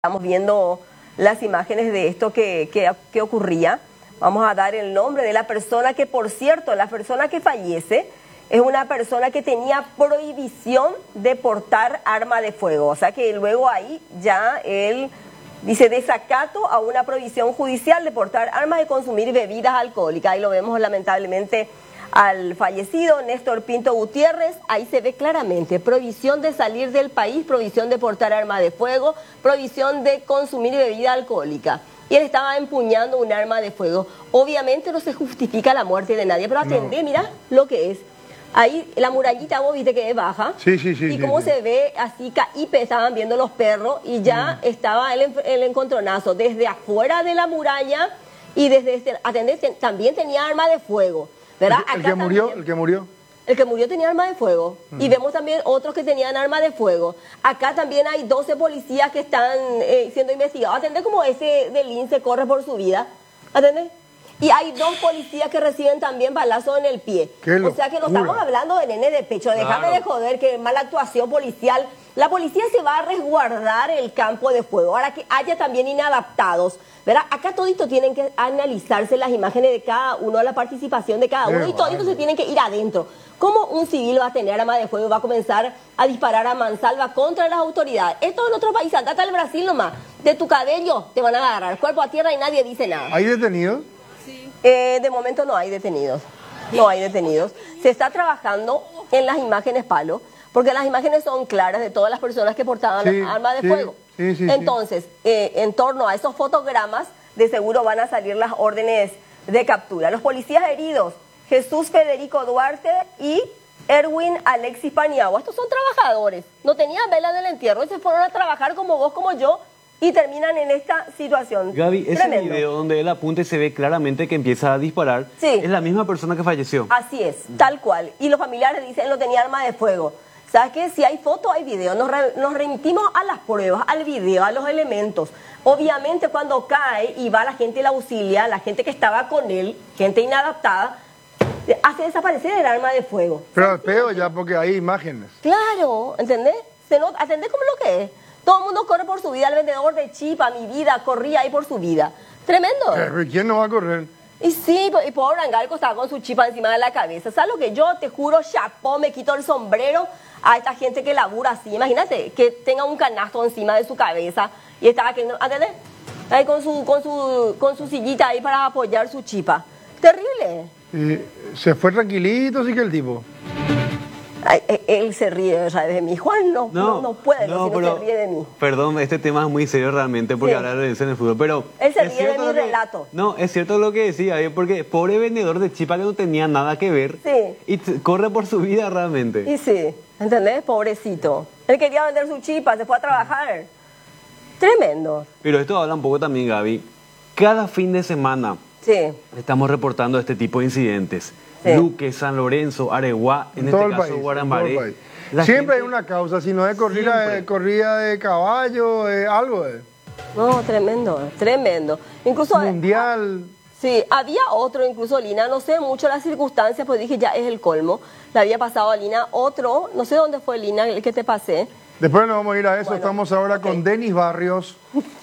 Estamos viendo las imágenes de esto que ocurría. Vamos a dar el nombre de la persona que, por cierto, la persona que fallece es una persona que tenía prohibición de portar arma de fuego. O sea que luego ahí ya él dice desacato a una prohibición judicial de portar armas y consumir bebidas alcohólicas. Ahí lo vemos lamentablemente al fallecido Néstor Pinto Gutiérrez. Ahí se ve claramente prohibición de salir del país, prohibición de portar arma de fuego, prohibición de consumir bebida alcohólica. Y él estaba empuñando un arma de fuego. Obviamente no se justifica la muerte de nadie, pero atendé, mira lo que es. Ahí la murallita, vos viste que es baja. Sí. Y cómo se ve así, caípe, estaban viendo los perros y ya estaba el encontronazo desde afuera de la muralla y desde este, atendé, también tenía arma de fuego. ¿Verdad? El que murió. El que murió tenía arma de fuego. Y vemos también otros que tenían arma de fuego. Acá también hay 12 policías que están siendo investigados. Atendé como ese del INSE corre por su vida. ¿Atendé? Y hay 2 policías que reciben también balazos en el pie. O sea que no estamos hablando de nene de pecho. Déjame de joder, que mala actuación policial. La policía se va a resguardar el campo de fuego. Ahora que haya también inadaptados, ¿verdad? Acá todito tienen que analizarse las imágenes de cada uno, la participación de cada uno, y todito se tienen que ir adentro. ¿Cómo un civil va a tener arma de fuego y va a comenzar a disparar a mansalva contra las autoridades? Esto en otro país, andate al Brasil nomás. De tu cabello te van a agarrar, cuerpo a tierra y nadie dice nada. ¿Hay detenidos? Sí. De momento no hay detenidos. No hay detenidos. Se está trabajando en las imágenes palo, porque las imágenes son claras de todas las personas que portaban armas de fuego. Entonces, en torno a esos fotogramas, de seguro van a salir las órdenes de captura. Los policías heridos, Jesús Federico Duarte y Erwin Alexis Paniagua, estos son trabajadores, no tenían vela del entierro y se fueron a trabajar como vos, como yo, y terminan en esta situación. Gaby, ese video donde él apunta y se ve claramente que empieza a disparar, es la misma persona que falleció. Así es, tal cual. Y los familiares dicen no tenía arma de fuego. ¿Sabes qué? Si hay foto, hay video. Nos remitimos a las pruebas, al video, a los elementos. Obviamente cuando cae y va la gente y la auxilia, la gente que estaba con él, gente inadaptada, hace desaparecer el arma de fuego. Pero es peor ya porque hay imágenes. Claro, ¿entendés? ¿Atendés como lo que es? Todo el mundo corre por su vida, el vendedor de chipa, mi vida, corría ahí por su vida. Tremendo. ¿Quién no va a correr? Y sí, y pobre Angalco estaba con su chipa encima de la cabeza. ¿Sabes lo que yo te juro, chapó, me quito el sombrero a esta gente que labura así? Imagínate que tenga un canasto encima de su cabeza y estaba que, ¿entendés? Ahí con su sillita ahí para apoyar su chipa. Terrible. Se fue tranquilito, sí que el tipo. Ay, él se ríe de mí. Juan no puede, no se ríe de mí. Perdón, este tema es muy serio realmente porque ahora lo dicen en el fútbol, pero... Él se ríe de mi relato. No, es cierto lo que decía, porque pobre vendedor de chipa que no tenía nada que ver y corre por su vida realmente. Y sí, ¿entendés? Pobrecito. Él quería vender su chipa, se fue a trabajar. Tremendo. Pero esto habla un poco también, Gaby. Cada fin de semana estamos reportando este tipo de incidentes. Luque, San Lorenzo, Areguá, en este caso Guarambaré. Siempre hay una causa, si no es corrida de caballo, algo es. No, tremendo. Incluso mundial. Sí, había otro, incluso Lina, no sé mucho las circunstancias, pues dije ya es el colmo. Le había pasado a Lina otro, no sé dónde fue Lina, el que te pasé. Después nos vamos a ir a eso, estamos ahora con Denis Barrios.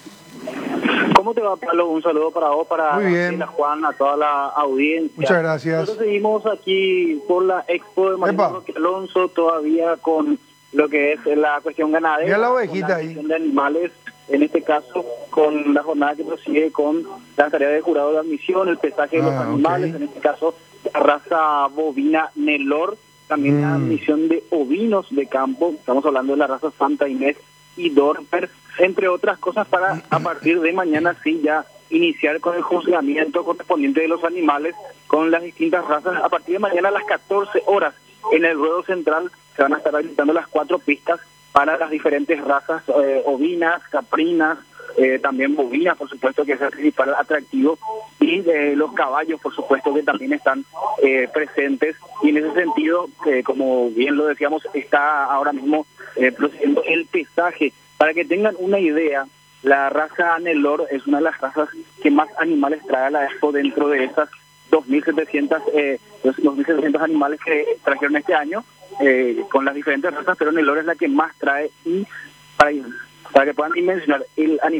¿Cómo te va, Pablo? Un saludo para vos, para a Juan, a toda la audiencia. Muchas gracias. Nosotros seguimos aquí por la expo de Mariano Roque Alonso, todavía con lo que es la cuestión ganadera. Mira la ovejita ahí. De animales, en este caso, con la jornada que prosigue con la tarea de jurado de admisión, el pesaje de los animales, en este caso, la raza bovina Nelor, también la admisión de ovinos de campo, estamos hablando de la raza Santa Inés y Dorper, entre otras cosas, para a partir de mañana sí ya iniciar con el juzgamiento correspondiente de los animales con las distintas razas. A partir de mañana a las 14 horas en el ruedo central se van a estar habilitando las 4 pistas para las diferentes razas ovinas, caprinas, también bovinas, por supuesto, que es el principal atractivo, y los caballos, por supuesto, que también están presentes. Y en ese sentido, como bien lo decíamos, está ahora mismo procediendo el pesaje. Para que tengan una idea, la raza Nelor es una de las razas que más animales trae a la expo dentro de esas 2.700 animales que trajeron este año con las diferentes razas, pero Nelor es la que más trae. Y para que puedan dimensionar el animal.